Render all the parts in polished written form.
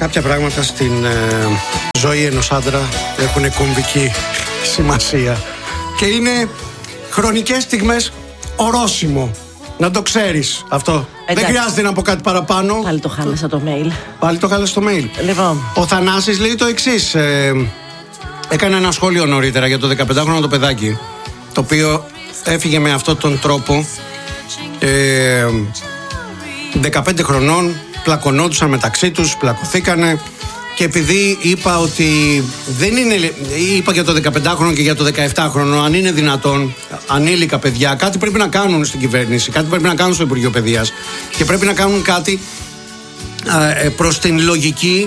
Κάποια πράγματα στην ζωή ενός άντρα έχουν κομβική σημασία και είναι χρονικές στιγμές ορόσημο. Να το ξέρεις αυτό. Δεν χρειάζεται να πω κάτι παραπάνω. Πάλι το χάλασα το mail. Πάλι το χάλασα το mail. Λοιπόν. Ο Θανάσης λέει το εξής. Έκανε ένα σχόλιο νωρίτερα για το 15χρονο το παιδάκι, το οποίο έφυγε με αυτόν τον τρόπο. 15 χρονών, πλακωνόντουσαν μεταξύ τους, πλακωθήκανε. Και επειδή είπα ότι δεν είναι. Είπα για το 15χρονο και για το 17χρονο, αν είναι δυνατόν, ανήλικα παιδιά, κάτι πρέπει να κάνουν στην κυβέρνηση, κάτι πρέπει να κάνουν στο Υπουργείο Παιδείας και πρέπει να κάνουν κάτι προς την λογική.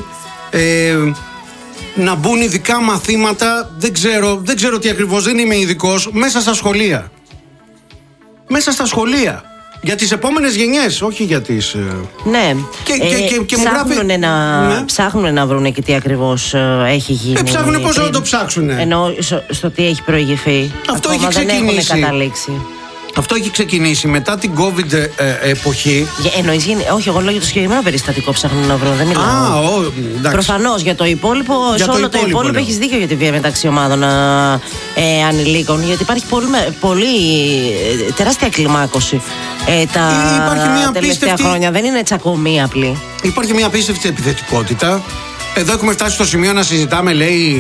Να μπουν ειδικά μαθήματα, δεν ξέρω τι ακριβώς, δεν είμαι ειδικός, μέσα στα σχολεία. Μέσα στα σχολεία. Για τις επόμενες γενιές, όχι για τις. Ναι. Και ψάχνουν να βρουν και τι ακριβώς έχει γίνει. Ψάχνουν πώς να το ψάξουνε. Ενώ στο τι έχει προηγηθεί. Αυτό έχει ξεκινήσει. Δεν έχουν καταλήξει. Αυτό έχει ξεκινήσει μετά την COVID εποχή. Εννοείς, όχι, εγώ λέω για το συγκεκριμένο περιστατικό ψάχνουν να βρουν. Δεν μιλάω. Προφανώς για το υπόλοιπο, σε όλο το υπόλοιπο έχεις δίκιο για τη βία μεταξύ ομάδων ανηλίκων. Γιατί υπάρχει πολύ τεράστια κλιμάκωση τα τελευταία χρόνια. Δεν είναι τσακωμή απλή. Υπάρχει μια απίστευτη επιθετικότητα. Εδώ έχουμε φτάσει στο σημείο να συζητάμε, λέει,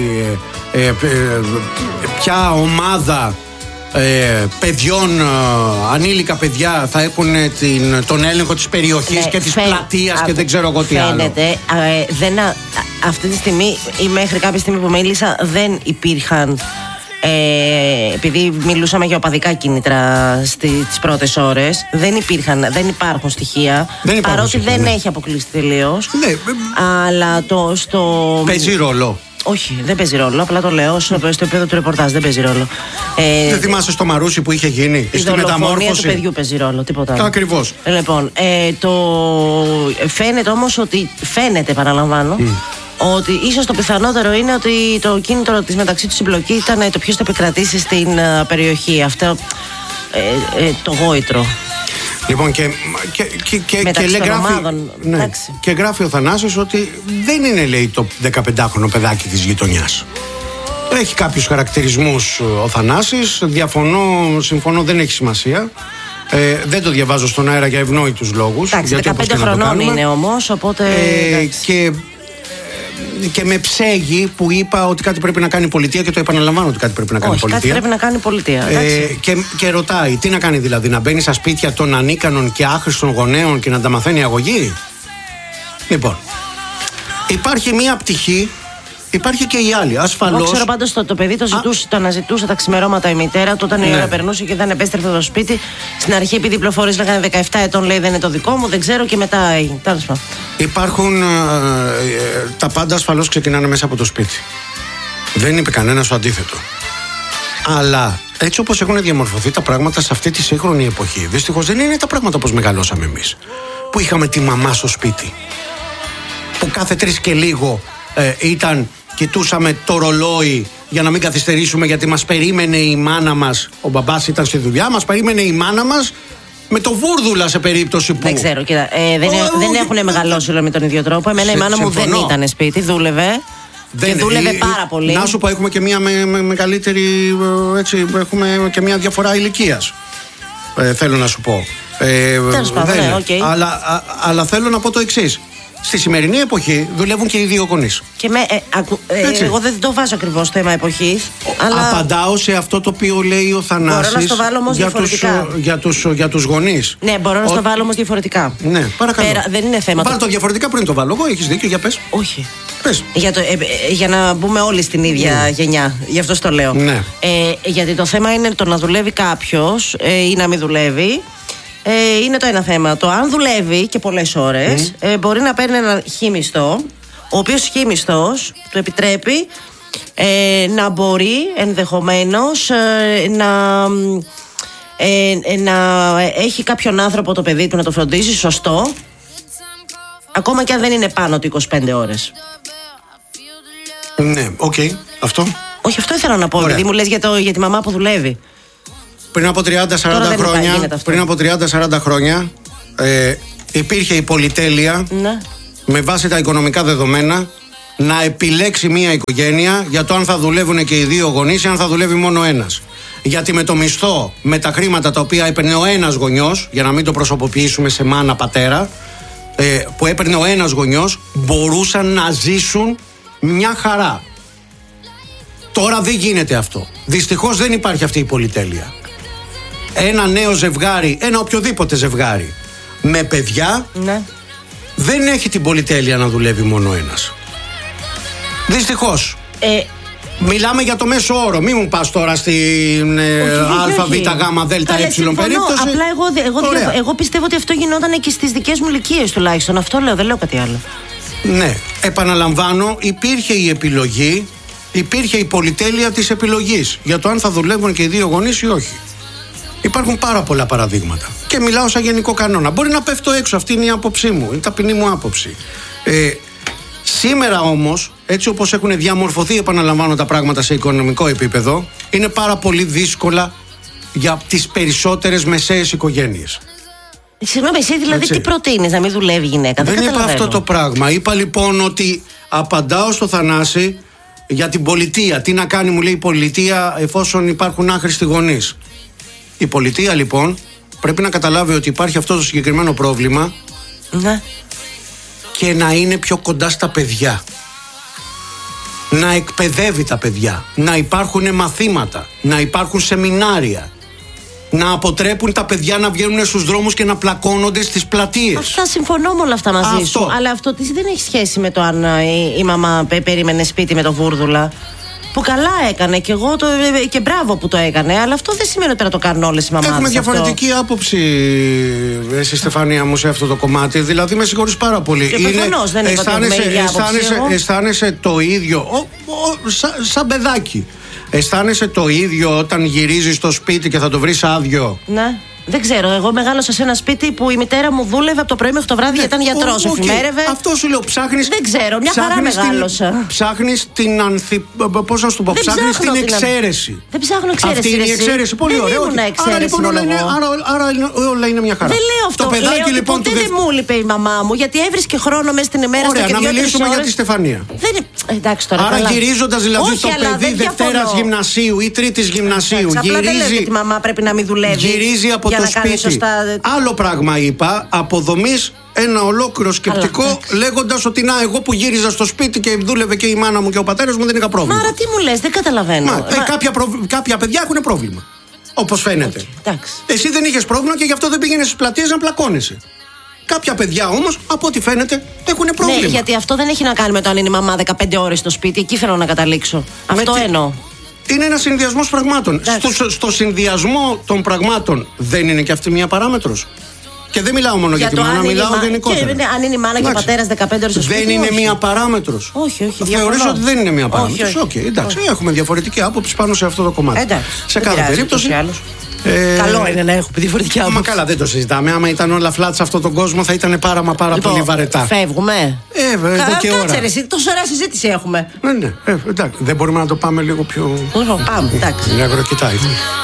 ποια ομάδα παιδιών, ανήλικα παιδιά θα έχουν τον έλεγχο της περιοχής και της πλατείας και δεν ξέρω εγώ τι άλλο. Φαίνεται, αυτή τη στιγμή ή μέχρι κάποια στιγμή που μίλησα δεν υπήρχαν, επειδή μιλούσαμε για οπαδικά κίνητρα στις πρώτες ώρες, δεν υπάρχουν στοιχεία, παρότι δεν έχει αποκλειστεί τελείως. Αλλά παίζει ρόλο. Όχι, δεν παίζει ρόλο. Απλά το λέω στο επίπεδο του ρεπορτάζ. Δεν παίζει ρόλο. Δεν θυμάσαι στο Μαρούσι που είχε γίνει? Η δολοφονία του παιδιού παίζει ρόλο. Τίποτα άλλο. Ακριβώς. Λοιπόν, φαίνεται όμως ότι. Φαίνεται, παραλαμβάνω, ότι ίσως το πιθανότερο είναι ότι το κίνητρο της μεταξύ τους συμπλοκή ήταν το ποιος θα επικρατήσει στην περιοχή. Αυτό το γόητρο. Λοιπόν, και γράφει ο Θανάσης ότι δεν είναι, λέει, το 15χρονο παιδάκι της γειτονιάς. Έχει κάποιους χαρακτηρισμούς ο Θανάσης. Συμφωνώ, δεν έχει σημασία. Δεν το διαβάζω στον αέρα για ευνόητους λόγους. Εντάξει, 15 χρονών είναι όμως, οπότε. Και με ψέγει που είπα ότι κάτι πρέπει να κάνει η πολιτεία και το επαναλαμβάνω ότι κάτι πρέπει να κάνει η πολιτεία. Κάτι πρέπει να κάνει η πολιτεία. Και ρωτάει, τι να κάνει δηλαδή, να μπαίνει στα σπίτια των ανίκανων και άχρηστων γονέων και να τα μαθαίνει αγωγή? Λοιπόν, υπάρχει μία πτυχή, υπάρχει και η άλλη. Ασφαλώς. Εγώ ξέρω πάντως το παιδί το αναζητούσε τα ξημερώματα η μητέρα του όταν η ώρα περνούσε και δεν επέστρεφε στο σπίτι. Στην αρχή, επειδή οι πληροφορίες λέγανε 17 ετών, λέει δεν είναι το δικό μου, δεν ξέρω, και μετά έγινε. Υπάρχουν. Τα πάντα ασφαλώς ξεκινάνε μέσα από το σπίτι. Δεν είπε κανένας το αντίθετο. Αλλά έτσι όπως έχουν διαμορφωθεί τα πράγματα σε αυτή τη σύγχρονη εποχή, δυστυχώς δεν είναι τα πράγματα όπως μεγαλώσαμε εμείς. Που είχαμε τη μαμά στο σπίτι. Που κάθε 3 και λίγο κοιτούσαμε το ρολόι για να μην καθυστερήσουμε, γιατί μας περίμενε η μάνα μας. Ο μπαμπάς ήταν στη δουλειά, μας περίμενε η μάνα μας με το βούρδουλα σε περίπτωση που. Δεν ξέρω, κοίτα, δεν έχουν μεγαλώσει όλο με τον ίδιο τρόπο. Εμένα η μάνα μου δεν ήταν σπίτι, δούλευε. Και δούλευε πάρα πολύ. Να σου πω, έχουμε και μια μεγαλύτερη. Έτσι, έχουμε και μια διαφορά ηλικίας. Θέλω να σου πω. Τέλος πάντων, αλλά θέλω να πω το εξής. Στη σημερινή εποχή δουλεύουν και οι δύο γονείς. Εγώ δεν το βάζω ακριβώς θέμα εποχής. Αλλά απαντάω σε αυτό το οποίο λέει ο Θανάσης. Μπορώ να στο βάλω όμως διαφορετικά. Για τους γονείς. Ναι, μπορώ να στο βάλω όμως διαφορετικά. Ναι, παρακαλώ. Δεν είναι θέμα. Βάλω το διαφορετικά πριν το βάλω. Εγώ, έχεις δίκιο, για πες. Όχι. Πες. Για να μπούμε όλοι στην ίδια γενιά. Γι' αυτό το λέω. Ναι. Γιατί το θέμα είναι το να δουλεύει κάποιος ή να μην δουλεύει. Είναι το ένα θέμα. Το αν δουλεύει και πολλές ώρες μπορεί να παίρνει ένα χήμιστο, ο οποίος χήμιστος του επιτρέπει να μπορεί ενδεχομένως να έχει κάποιον άνθρωπο το παιδί του να το φροντίσει σωστό, ακόμα και αν δεν είναι πάνω από 25 ώρες. Ναι, οκ. Αυτό. Όχι, αυτό ήθελα να πω, επειδή μου λες για τη μαμά που δουλεύει. Πριν από 30-40 χρόνια υπήρχε η πολυτέλεια με βάση τα οικονομικά δεδομένα να επιλέξει μια οικογένεια για το αν θα δουλεύουν και οι δύο γονείς ή αν θα δουλεύει μόνο ένας. Γιατί με το μισθό, με τα χρήματα τα οποία έπαιρνε ο ένας γονιός, για να μην το προσωποποιήσουμε σε μάνα πατέρα, που έπαιρνε ο ένας γονιός, μπορούσαν να ζήσουν μια χαρά. Τώρα δεν γίνεται αυτό. Δυστυχώς δεν υπάρχει αυτή η πολυτέλεια. Ένα νέο ζευγάρι, ένα οποιοδήποτε ζευγάρι με παιδιά, ναι, δεν έχει την πολυτέλεια να δουλεύει μόνο ένας. Δυστυχώς. Μιλάμε για το μέσο όρο. Μην μου πας τώρα στην ΑΒΓΔΕ περίπτωση. Απλά εγώ πιστεύω ότι αυτό γινόταν και στις δικές μου ηλικίες τουλάχιστον. Αυτό λέω, δεν λέω κάτι άλλο. Ναι, επαναλαμβάνω, υπήρχε η επιλογή, υπήρχε η πολυτέλεια της επιλογής για το αν θα δουλεύουν και οι δύο γονείς ή όχι. Υπάρχουν πάρα πολλά παραδείγματα. Και μιλάω σαν γενικό κανόνα. Μπορεί να πέφτω έξω, αυτή είναι η άποψή μου, είναι η ταπεινή μου άποψη. Σήμερα όμως, έτσι όπως έχουν διαμορφωθεί, επαναλαμβάνω, τα πράγματα σε οικονομικό επίπεδο, είναι πάρα πολύ δύσκολα για τις περισσότερες μεσαίες οικογένειες. Συγγνώμη, εσύ δηλαδή έτσι, τι προτείνεις, να μην δουλεύει η γυναίκα? Δεν είπα αυτό το πράγμα. Είπα λοιπόν ότι απαντάω στο Θανάση για την πολιτεία. Τι να κάνει, μου λέει, η πολιτεία εφόσον υπάρχουν άχρηστοι γονείς. Η πολιτεία λοιπόν πρέπει να καταλάβει ότι υπάρχει αυτό το συγκεκριμένο πρόβλημα, ναι, και να είναι πιο κοντά στα παιδιά. Να εκπαιδεύει τα παιδιά. Να υπάρχουν μαθήματα. Να υπάρχουν σεμινάρια. Να αποτρέπουν τα παιδιά να βγαίνουν στους δρόμους και να πλακώνονται στις πλατείες. Αυτά συμφωνώ με όλα αυτά μαζί σου. Αλλά αυτό δεν έχει σχέση με το αν η μαμά περίμενε σπίτι με το βούρδουλα. Που καλά έκανε και εγώ και μπράβο που το έκανε. Αλλά αυτό δεν σημαίνει ότι πρέπει να το κάνουν όλες οι μαμάδες. Έχουμε διαφορετική άποψη, εσύ Στεφανία μου, σε αυτό το κομμάτι. Δηλαδή, με συγχωρείς πάρα πολύ. Και προφανώς δεν αισθάνεσαι το ίδιο σαν παιδάκι. Αισθάνεσαι το ίδιο όταν γυρίζεις στο σπίτι και θα το βρεις άδειο? Ναι. Δεν ξέρω, εγώ μεγάλωσα σε ένα σπίτι που η μητέρα μου δούλευε από το πρωί μέχρι το βράδυ, ήταν γιατρός, εφημέρευε. Αυτό σου λέω, ψάχνεις. Δεν ξέρω, μια χαρά μεγάλωσα. Ψάχνεις την πώς να σου το πω, ψάχνεις την εξαίρεση. Δεν ψάχνω εξαίρεση. Αυτή είναι η εξαίρεση, πολύ ωραία. Άρα λοιπόν όλα είναι μια χαρά. Δεν λέω αυτό. Το παιδάκι λοιπόν. Ποτέ δεν μου είπε η μαμά μου, γιατί έβρισκε χρόνο μέσα στην ημέρα. Ωραία, να μιλήσουμε για τη Στεφανία. Εντάξει τώρα. Άρα γυρίζοντας δηλαδή το παιδί Δευτέρας γυμνασίου ή Τρίτης γυμνασίου, γυρίζει. Η μαμά πρέπει να μην δουλεύει. Γυρίζει από το σπίτι. Σωστά. Άλλο πράγμα είπα, αποδομής ένα ολόκληρο σκεπτικό, λέγοντας ότι να, εγώ που γύριζα στο σπίτι και δούλευε και η μάνα μου και ο πατέρας μου, δεν είχα πρόβλημα. Άρα τι μου λες, δεν καταλαβαίνω. Κάποια παιδιά έχουν πρόβλημα. Όπως φαίνεται. Εσύ δεν είχες πρόβλημα και γι' αυτό δεν πήγαινες στις πλατείες να πλακώνεσαι. Κάποια παιδιά όμως, από ό,τι φαίνεται, έχουν πρόβλημα. Ναι, γιατί αυτό δεν έχει να κάνει με το αν είναι η μαμά 15 ώρες στο σπίτι. Εκεί θέλω να καταλήξω. Αυτό εννοώ. Είναι ένας συνδυασμός πραγμάτων. Στο συνδυασμό των πραγμάτων δεν είναι και αυτή μια παράμετρος? Και δεν μιλάω μόνο για τη μάνα, μιλάω γενικότερα. Και αν είναι η μάνα και ο πατέρας 15 ώρες στο σπίτι. Δεν είναι μια παράμετρος? Όχι. Θεωρείς ότι δεν είναι μια παράμετρος? Όχι, εντάξει. Έχουμε διαφορετική άποψη πάνω σε αυτό το κομμάτι. Σε κάθε περίπτωση. Καλό είναι να έχουμε διαφορετική άποψη. Μα καλά, δεν το συζητάμε. Άμα ήταν όλα φλάτ σε αυτόν τον κόσμο, θα ήταν πάρα πολύ βαρετά. Φεύγουμε. Κάτσε ρε, τόση ώρα συζήτηση έχουμε. Ναι, εντάξει. Δεν μπορούμε να το πάμε λίγο πιο. Πάμε, εντάξει. Μια αγροκοιτάει.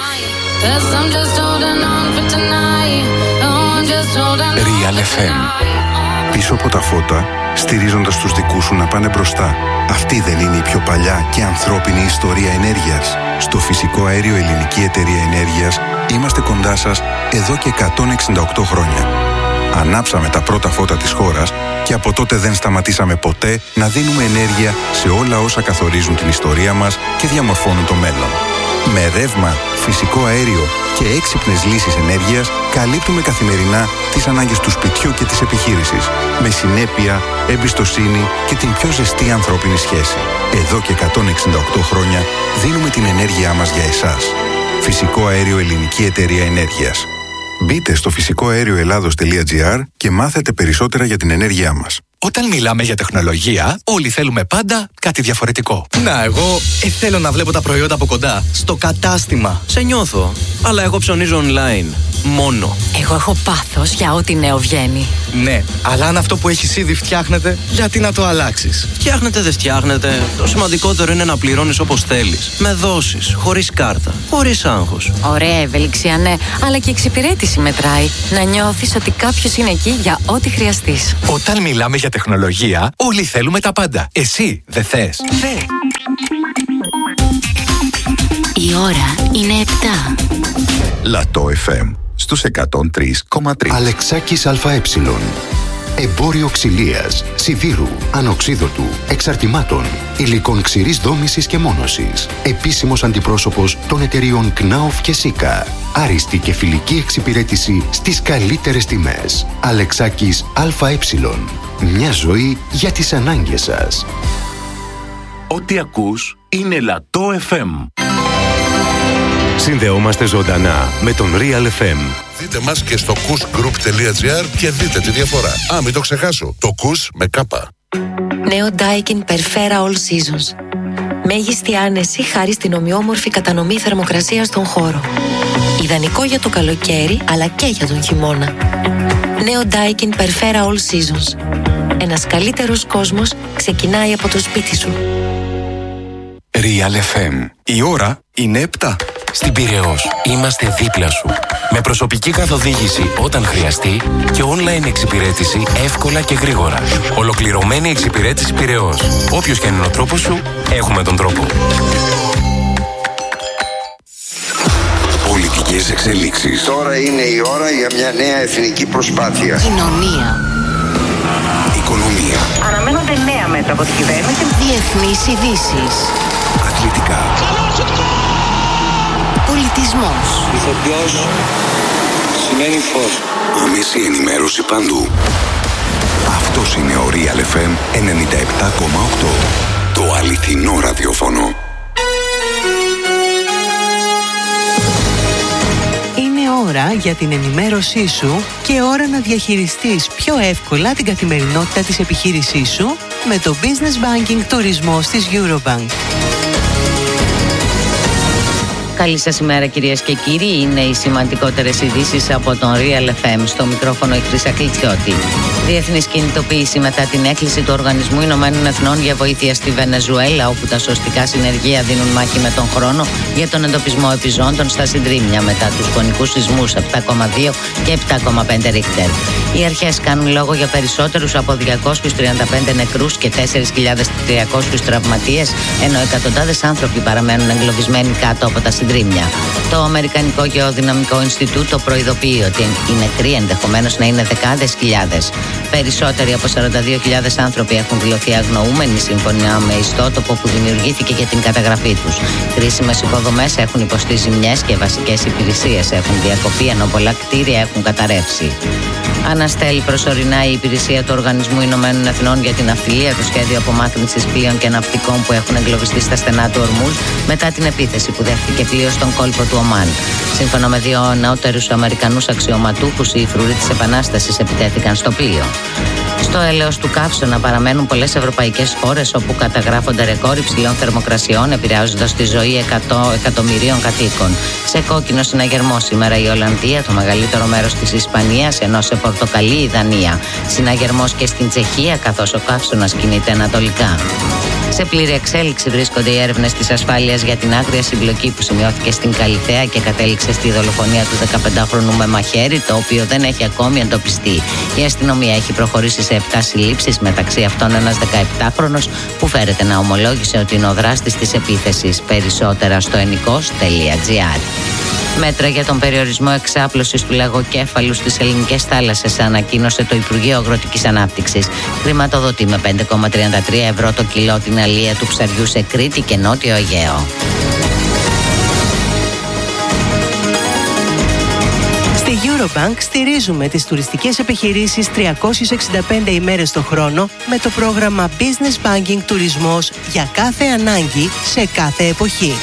Real FM. Πίσω από τα φώτα, στηρίζοντας τους δικούς σου να πάνε μπροστά. Αυτή δεν είναι η πιο παλιά και ανθρώπινη ιστορία ενέργειας? Στο Φυσικό Αέριο Ελληνική Εταιρεία Ενέργειας είμαστε κοντά σας εδώ και 168 χρόνια. Ανάψαμε τα πρώτα φώτα της χώρας και από τότε δεν σταματήσαμε ποτέ να δίνουμε ενέργεια σε όλα όσα καθορίζουν την ιστορία μας και διαμορφώνουν το μέλλον. Με ρεύμα, φυσικό αέριο και έξυπνες λύσεις ενέργειας καλύπτουμε καθημερινά τις ανάγκες του σπιτιού και της επιχείρησης. Με συνέπεια, εμπιστοσύνη και την πιο ζεστή ανθρώπινη σχέση. Εδώ και 168 χρόνια δίνουμε την ενέργειά μας για εσάς. Φυσικό Αέριο Ελληνική Εταιρεία Ενέργειας. Μπείτε στο φυσικοαέρioελλάδος.gr και μάθετε περισσότερα για την ενέργειά μας. Όταν μιλάμε για τεχνολογία, όλοι θέλουμε πάντα κάτι διαφορετικό. Να, εγώ θέλω να βλέπω τα προϊόντα από κοντά, στο κατάστημα. Σε νιώθω. Αλλά εγώ ψωνίζω online. Μόνο. Εγώ έχω πάθος για ό,τι νέο βγαίνει. Ναι, αλλά αν αυτό που έχεις ήδη φτιάχνεται, γιατί να το αλλάξεις? Φτιάχνετε, δεν φτιάχνετε. Το σημαντικότερο είναι να πληρώνεις όπως θέλεις. Με δόσεις, χωρίς κάρτα, χωρίς άγχος. Ωραία ευελιξία, ναι, αλλά και εξυπηρέτηση μετράει. Να νιώθεις ότι κάποιος είναι εκεί για ό,τι χρειαστείς. Όταν μιλάμε για τεχνολογία, όλοι θέλουμε τα πάντα. Εσύ δεν θες? Η ώρα είναι 7. Λατό FM στους 103,3. Αλεξάκης ΑΕ. Εμπόριο ξυλίας, σιδήρου, ανοξίδωτου, εξαρτημάτων, υλικών ξηρής δόμησης και μόνωσης. Επίσημος αντιπρόσωπος των εταιριών Knauf και Sika. Άριστη και φιλική εξυπηρέτηση στις καλύτερες τιμές. Αλεξάκης ΑΕ. Μια ζωή για τις ανάγκες σας. Ό,τι ακούς είναι Λατό FM. Συνδεόμαστε ζωντανά με τον Real FM. Δείτε μας και στο koosgroup.gr και δείτε τη διαφορά. Μην το ξεχάσω. Το Koos με κάπα. Νέο Daikin Perfera All Seasons. Μέγιστη άνεση χάρη στην ομοιόμορφη κατανομή θερμοκρασίας στον χώρο. Ιδανικό για το καλοκαίρι αλλά και για τον χειμώνα. Νέο Daikin Perfera All Seasons. Ένας καλύτερος κόσμος ξεκινάει από το σπίτι σου. Real FM. Η ώρα είναι 7. Στην Πειραιώς είμαστε δίπλα σου. Με προσωπική καθοδήγηση όταν χρειαστεί και online εξυπηρέτηση εύκολα και γρήγορα. Ολοκληρωμένη εξυπηρέτηση Πειραιώς. Όποιος και αν είναι ο τρόπος σου, έχουμε τον τρόπο. Πολιτικές εξελίξεις. Τώρα είναι η ώρα για μια νέα εθνική προσπάθεια. Κοινωνία. Οικονομία. Αναμένονται νέα μέτρα από την κυβέρνηση. Διεθνείς ειδήσεις. Αθλητικά. Πολιτισμός. Ηθοποιός σημαίνει φως. Άμεση ενημέρωση παντού. Αυτός είναι ο Real FM 97,8. Το αληθινό ραδιόφωνο. Είναι ώρα για την ενημέρωσή σου και ώρα να διαχειριστείς πιο εύκολα την καθημερινότητα της επιχείρησής σου με το Business Banking τουρισμός της Eurobank. Καλή σας ημέρα κυρίες και κύριοι, είναι οι σημαντικότερες ειδήσεις από τον Real FM. Στο μικρόφωνο η Χρύσα Κλητσιώτη. Διεθνής κινητοποίηση μετά την έκκληση του Οργανισμού Ηνωμένων Εθνών για βοήθεια στη Βενεζουέλα, όπου τα σωστικά συνεργεία δίνουν μάχη με τον χρόνο για τον εντοπισμό επιζώντων στα συντρίμμια μετά τους φωνικούς σεισμούς 7,2 και 7,5 Ρίχτερ. Οι αρχές κάνουν λόγο για περισσότερους από 235 νεκρούς και 4.300 τραυματίες, ενώ εκατοντάδες άνθρωποι παραμένουν εγκλωβισμένοι κάτω από τα συντρίμμια. Το Αμερικανικό Γεωδυναμικό Ινστιτούτο προειδοποιεί ότι οι νεκροί ενδεχομένως να είναι δεκάδες χιλιάδες. Περισσότεροι από 42.000 άνθρωποι έχουν δηλωθεί αγνοούμενοι σύμφωνα με ιστότοπο που δημιουργήθηκε για την καταγραφή τους. Κρίσιμες υποδομές έχουν υποστεί ζημιές και βασικές υπηρεσίες έχουν διακοπεί, ενώ πολλά κτίρια έχουν καταρρεύσει. Αναστέλει προσωρινά η υπηρεσία του Οργανισμού Ηνωμένων Εθνών για την Ναυτιλία το σχέδιο απομάκρυνσης πλοίων και ναυτικών που έχουν εγκλωβιστεί στα στενά του Ορμούζ μετά την επίθεση που δέχτηκε πλοίο στον κόλπο του Ομάν. Σύμφωνα με δύο νεότερους Αμερικανούς αξιωματούχους, οι φρουροί της Επανάστασης επιτέθηκαν στο πλοίο. Στο έλεος του καύσωνα παραμένουν πολλές ευρωπαϊκές χώρες όπου καταγράφονται ρεκόρ υψηλών θερμοκρασιών, επηρεάζοντας τη ζωή 100 εκατομμυρίων κατοίκων. Σε κόκκινο συναγερμό σήμερα η Ολλανδία, το μεγαλύτερο μέρος της Ισπανίας, ενώ σε πορτοκαλί η Δανία. Συναγερμός και στην Τσεχία, καθώς ο καύσωνας κινείται ανατολικά. Σε πλήρη εξέλιξη βρίσκονται οι έρευνες της ασφάλειας για την άγρια συμπλοκή που σημειώθηκε στην Καλιθέα και κατέληξε στη δολοφονία του 15χρονου με μαχαίρι, το οποίο δεν έχει ακόμη εντοπιστεί. Η αστυνομία έχει προχωρήσει σε 7 συλλήψεις, μεταξύ αυτών ένας 17χρονος που φέρεται να ομολόγησε ότι είναι ο δράστης της επίθεσης. Περισσότερα στο ενικός.gr. Μέτρα για τον περιορισμό εξάπλωσης του λαγοκέφαλου στις ελληνικές θάλασσες ανακοίνωσε το Υπουργείο Αγροτικής Ανάπτυξης. Χρηματοδοτεί με 5,33 ευρώ το κιλό την αλεία του ψαριού σε Κρήτη και Νότιο Αιγαίο. Στη Eurobank στηρίζουμε τις τουριστικές επιχειρήσεις 365 ημέρες το χρόνο με το πρόγραμμα Business Banking τουρισμός για κάθε ανάγκη σε κάθε εποχή.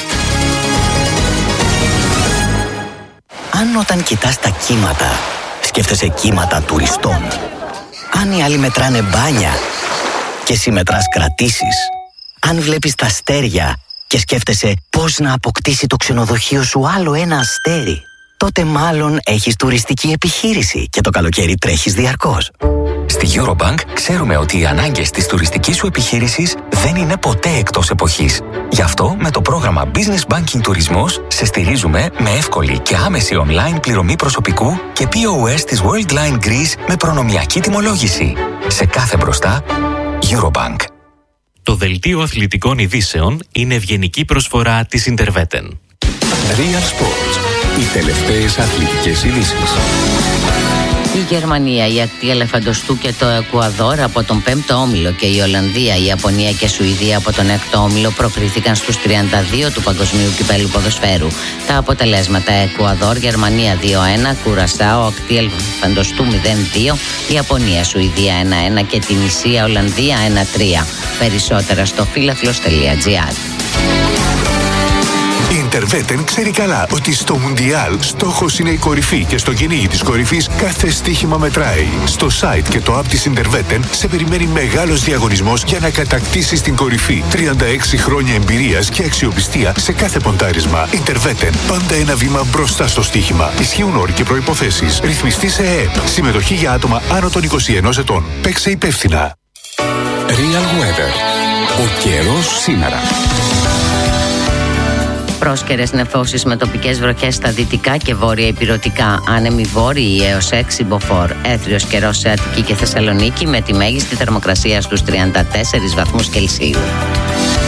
Αν όταν κοιτάς τα κύματα, σκέφτεσαι κύματα τουριστών. Αν οι άλλοι μετράνε μπάνια και εσύ μετράς κρατήσεις. Αν βλέπεις τα αστέρια και σκέφτεσαι πώς να αποκτήσει το ξενοδοχείο σου άλλο ένα αστέρι, τότε μάλλον έχεις τουριστική επιχείρηση και το καλοκαίρι τρέχεις διαρκώς. Στη Eurobank ξέρουμε ότι οι ανάγκες της τουριστικής σου επιχείρησης δεν είναι ποτέ εκτός εποχής. Γι' αυτό με το πρόγραμμα Business Banking Τουρισμός σε στηρίζουμε με εύκολη και άμεση online πληρωμή προσωπικού και POS της Worldline Greece με προνομιακή τιμολόγηση. Σε κάθε μπροστά, Eurobank. Το δελτίο αθλητικών ειδήσεων είναι ευγενική προσφορά της Interveten. Real Sports. Οι τελευταίες αθλητικές ειδήσεις. Η Γερμανία, η ακτή ελεφαντοστού και το Εκουαδόρ από τον 5ο όμιλο και η Ολλανδία, η Ιαπωνία και η Σουηδία από τον 6ο όμιλο προκρίθηκαν στους 32 του Παγκοσμίου Κυπέλλου Ποδοσφαίρου. Τα αποτελέσματα: Εκουαδόρ, Γερμανία 2-1, Κουρασάο, ακτή ελεφαντοστού 0-2, Ιαπωνία, Σουηδία 1-1 και την Ισία, Ολλανδία 1-3. Περισσότερα στο φίλαθλος.gr. Η Interveten ξέρει καλά ότι στο Μουντιάλ στόχος είναι η κορυφή και στο κυνήγι της κορυφής κάθε στοίχημα μετράει. Στο site και το app της Interveten σε περιμένει μεγάλος διαγωνισμός για να κατακτήσεις την κορυφή. 36 χρόνια εμπειρίας και αξιοπιστία σε κάθε ποντάρισμα. Interveten, πάντα ένα βήμα μπροστά στο στοίχημα. Ισχύουν όροι και προϋποθέσεις. Ρυθμιστή σε ΕΕΠ. Συμμετοχή για άτομα άνω των 21 ετών. Παίξε υπεύθυνα. Real Weather. Ο καιρός σήμερα. Πρόσκαιρες νεφώσεις με τοπικές βροχές στα δυτικά και βόρεια ηπειρωτικά. Άνεμοι βόρειοι έως 6 μποφόρ. Έθριος καιρός σε Αττική και Θεσσαλονίκη με τη μέγιστη θερμοκρασία στους 34 βαθμούς Κελσίου.